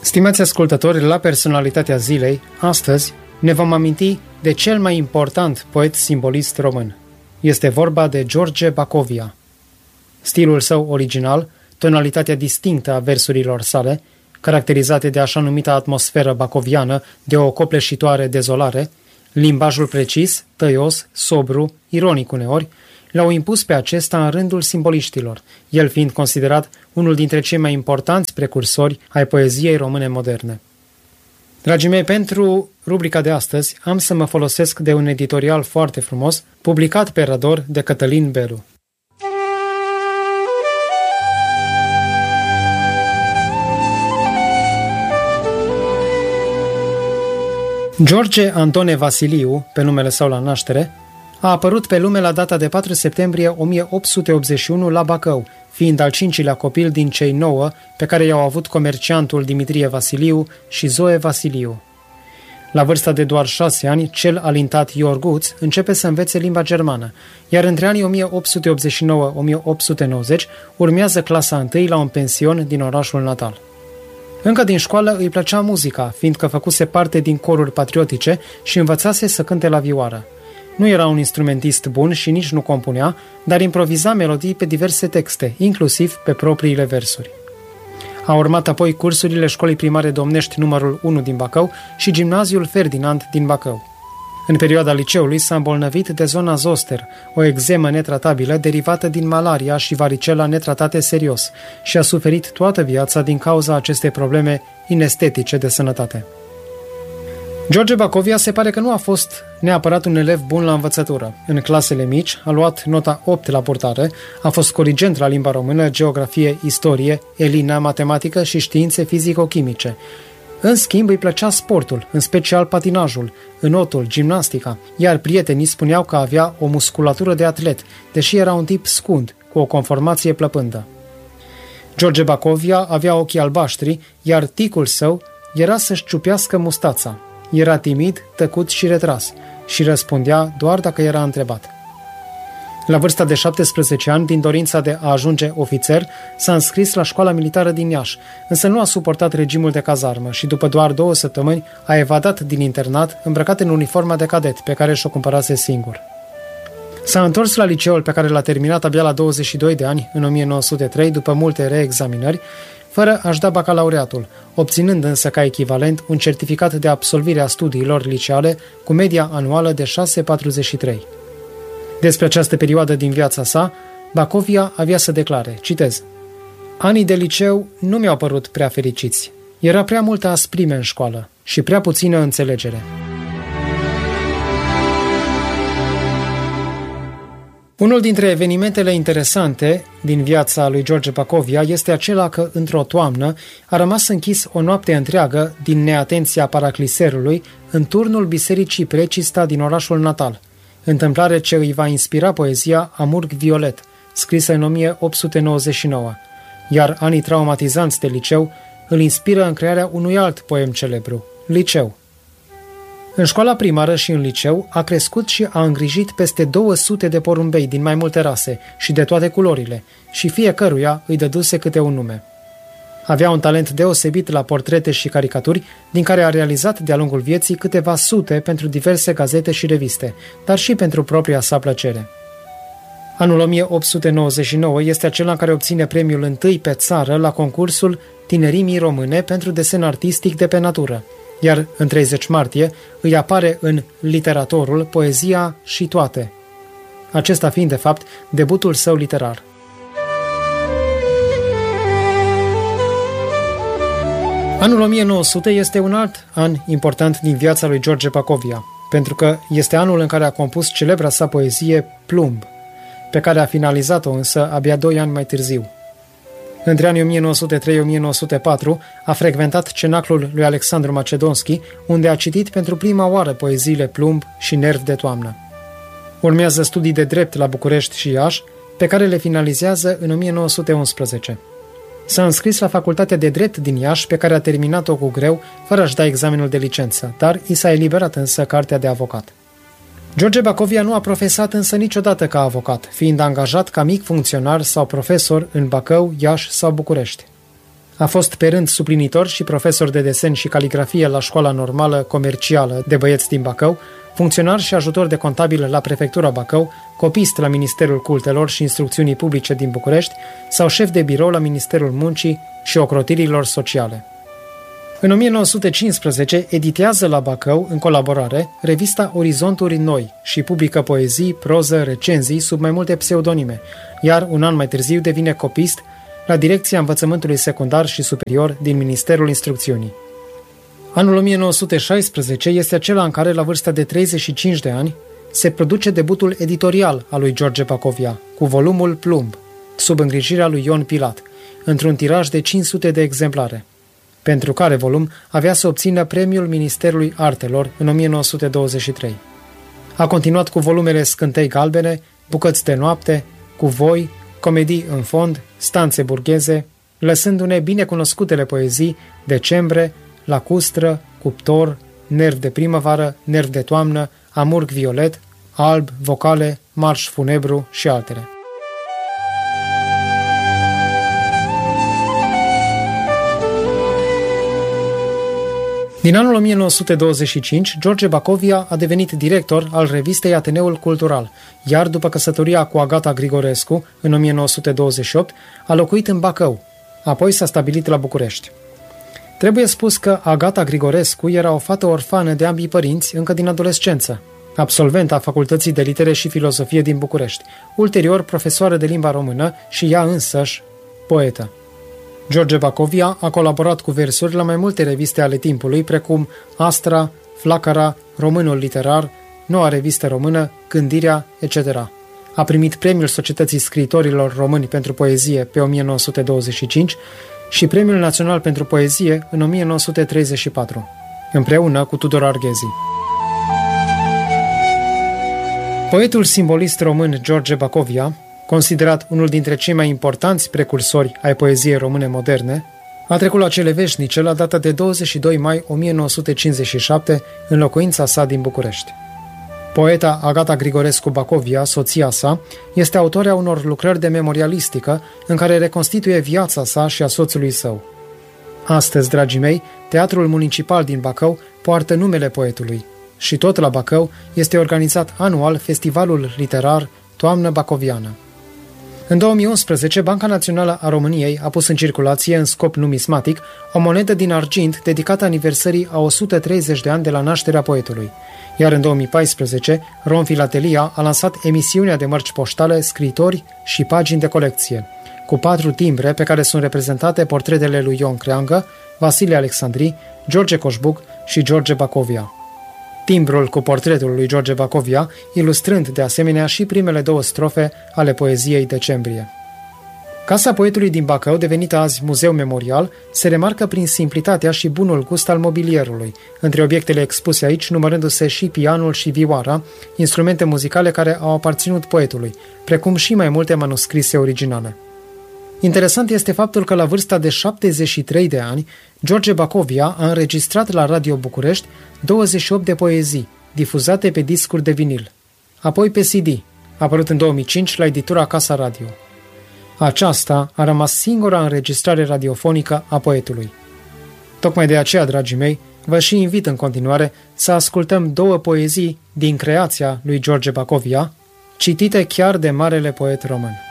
Stimați ascultători, la Personalitatea Zilei, astăzi ne vom aminti de cel mai important poet simbolist român. Este vorba de George Bacovia. Stilul său original, tonalitatea distinctă a versurilor sale, caracterizate de așa numita atmosferă bacoviană, de o copleșitoare dezolare, limbajul precis, tăios, sobru, ironic uneori, l-au impus pe acesta în rândul simboliștilor, el fiind considerat unul dintre cei mai importanți precursori ai poeziei române moderne. Dragii mei, pentru rubrica de astăzi am să mă folosesc de un editorial foarte frumos, publicat pe Rădor de Cătălin Belu. George Antone Vasiliu, pe numele său la naștere, a apărut pe lume la data de 4 septembrie 1881 la Bacău, fiind al cincilea copil din cei 9 pe care i-au avut comerciantul Dimitrie Vasiliu și Zoe Vasiliu. La vârsta de doar 6 ani, cel alintat Iorguț începe să învețe limba germană, iar între anii 1889-1890 urmează clasa 1 la un pension din orașul natal. Încă din școală îi plăcea muzica, fiindcă făcuse parte din coruri patriotice și învățase să cânte la vioară. Nu era un instrumentist bun și nici nu compunea, dar improviza melodii pe diverse texte, inclusiv pe propriile versuri. A urmat apoi cursurile Școlii Primare Domnești numărul 1 din Bacău și Gimnaziul Ferdinand din Bacău. În perioada liceului s-a îmbolnăvit de zona zoster, o eczemă netratabilă derivată din malaria și varicela netratate serios, și a suferit toată viața din cauza acestei probleme inestetice de sănătate. George Bacovia se pare că nu a fost neapărat un elev bun la învățătură. În clasele mici a luat nota 8 la purtare, a fost corigent la limba română, geografie, istorie, elină, matematică și științe fizico-chimice. În schimb, îi plăcea sportul, în special patinajul, înotul, gimnastica, iar prietenii spuneau că avea o musculatură de atlet, deși era un tip scund, cu o conformație plăpândă. George Bacovia avea ochii albaștri, iar ticul său era să-și ciupească mustața. Era timid, tăcut și retras și răspundea doar dacă era întrebat. La vârsta de 17 ani, din dorința de a ajunge ofițer, s-a înscris la școala militară din Iași, însă nu a suportat regimul de cazarmă și după doar 2 săptămâni a evadat din internat îmbrăcat în uniforma de cadet pe care și-o cumpărase singur. S-a întors la liceul pe care l-a terminat abia la 22 de ani, în 1903, după multe reexaminări, fără a-și da bacalaureatul, obținând însă ca echivalent un certificat de absolvire a studiilor liceale cu media anuală de 6,43. Despre această perioadă din viața sa, Bacovia avea să declare, citez: "Anii de liceu nu mi-au părut prea fericiți. Era prea multă asprime în școală și prea puțină înțelegere." Unul dintre evenimentele interesante din viața lui George Bacovia este acela că, într-o toamnă, a rămas închis o noapte întreagă din neatenția paracliserului în turnul bisericii Precista din orașul natal, întâmplare ce îi va inspira poezia Amurg Violet, scrisă în 1899, iar anii traumatizanți de liceu îl inspiră în crearea unui alt poem celebru, Liceu. În școala primară și în liceu a crescut și a îngrijit peste 200 de porumbei din mai multe rase și de toate culorile, și fiecăruia îi dăduse câte un nume. Avea un talent deosebit la portrete și caricaturi, din care a realizat de-a lungul vieții câteva sute pentru diverse gazete și reviste, dar și pentru propria sa plăcere. Anul 1899 este acela în care obține premiul întâi pe țară la concursul Tinerimii Române pentru desen artistic de pe natură, iar în 30 martie îi apare în Literatorul poezia Și toate, acesta fiind de fapt debutul său literar. Anul 1900 este un alt an important din viața lui George Bacovia, pentru că este anul în care a compus celebra sa poezie Plumb, pe care a finalizat-o însă abia 2 ani mai târziu. Între anii 1903-1904 a frecventat cenaclul lui Alexandru Macedonski, unde a citit pentru prima oară poeziile Plumb și Nervi de toamnă. Urmează studii de drept la București și Iași, pe care le finalizează în 1911. S-a înscris la Facultatea de Drept din Iași, pe care a terminat-o cu greu, fără a-și da examenul de licență, dar i s-a eliberat însă cartea de avocat. George Bacovia nu a profesat însă niciodată ca avocat, fiind angajat ca mic funcționar sau profesor în Bacău, Iași sau București. A fost pe rând suplinitor și profesor de desen și caligrafie la Școala Normală Comercială de Băieți din Bacău, funcționar și ajutor de contabil la Prefectura Bacău, copist la Ministerul Cultelor și Instrucțiunii Publice din București sau șef de birou la Ministerul Muncii și Ocrotirilor Sociale. În 1915 editează la Bacău, în colaborare, revista Orizonturi Noi și publică poezii, proză, recenzii sub mai multe pseudonime, iar un an mai târziu devine copist la Direcția Învățământului Secundar și Superior din Ministerul Instrucțiunii. Anul 1916 este acela în care, la vârsta de 35 de ani, se produce debutul editorial al lui George Bacovia, cu volumul Plumb, sub îngrijirea lui Ion Pilat, într-un tiraj de 500 de exemplare, pentru care volum avea să obțină Premiul Ministerului Artelor în 1923. A continuat cu volumele Scântei Galbene, Bucăți de noapte, Cu voi, Comedii în fond, Stanțe burgheze, lăsându-ne binecunoscutele poezii Decembre, Lacustră, Cuptor, Nerv de primăvară, Nerv de toamnă, Amurg violet, Alb, Vocale, Marș funebru și altele. Din anul 1925, George Bacovia a devenit director al revistei Ateneul Cultural, iar după căsătoria cu Agata Grigorescu, în 1928, a locuit în Bacău, apoi s-a stabilit la București. Trebuie spus că Agata Grigorescu era o fată orfană de ambii părinți încă din adolescență, absolventă a Facultății de Litere și Filozofie din București, ulterior profesoară de limba română și ea însăși poetă. George Bacovia a colaborat cu versuri la mai multe reviste ale timpului, precum Astra, Flacăra, Românul Literar, Noua Revistă Română, Gândirea, etc. A primit Premiul Societății Scriitorilor Români pentru Poezie pe 1925 și Premiul Național pentru Poezie în 1934, împreună cu Tudor Arghezi. Poetul simbolist român George Bacovia, considerat unul dintre cei mai importanți precursori ai poeziei române moderne, a trecut la cele veșnice la data de 22 mai 1957 în locuința sa din București. Poeta Agata Grigorescu Bacovia, soția sa, este autoarea unor lucrări de memorialistică în care reconstituie viața sa și a soțului său. Astăzi, dragii mei, Teatrul Municipal din Bacău poartă numele poetului și tot la Bacău este organizat anual Festivalul Literar Toamnă Bacoviană. În 2011, Banca Națională a României a pus în circulație, în scop numismatic, o monedă din argint dedicată aniversării a 130 de ani de la nașterea poetului. Iar în 2014, Rom Filatelia a lansat emisiunea de mărci poștale, scritori și pagini de colecție, cu 4 timbre pe care sunt reprezentate portretele lui Ion Creangă, Vasile Alexandri, George Coșbuc și George Bacovia. Timbrul cu portretul lui George Bacovia, ilustrând de asemenea și primele 2 strofe ale poeziei Decembrie. Casa poetului din Bacău, devenită azi muzeu memorial, se remarcă prin simplitatea și bunul gust al mobilierului, între obiectele expuse aici numărându-se și pianul și vioara, instrumente muzicale care au aparținut poetului, precum și mai multe manuscrise originale. Interesant este faptul că la vârsta de 73 de ani, George Bacovia a înregistrat la Radio București 28 de poezii, difuzate pe discuri de vinil, apoi pe CD, apărut în 2005 la editura Casa Radio. Aceasta a rămas singura înregistrare radiofonică a poetului. Tocmai de aceea, dragii mei, vă și invit în continuare să ascultăm 2 poezii din creația lui George Bacovia, citite chiar de marele poet român.